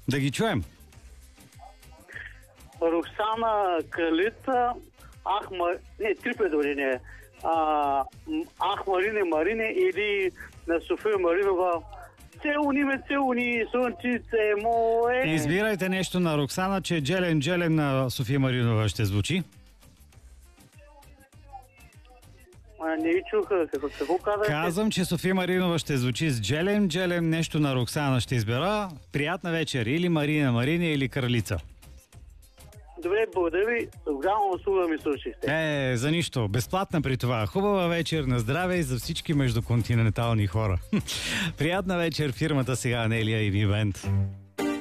Да ги чуем. Роксана Кралица, три предложения. Марине или на София Маринова. Целуни, слънчице мое. Избирайте нещо на Роксана, че джелем на София Маринова ще звучи. Не ви чуха. Какво казахте? Казвам, че София Маринова ще звучи с джелем, нещо на Роксана ще избера. Приятна вечер. Или Марине, или Кралица. Добре, благодаря ви. Голяма услуга ми слушахте. За нищо. Безплатна при това. Хубава вечер, на здраве и за всички междуконтинентални хора. Приятна вечер, фирмата сега Анелия и Вивент.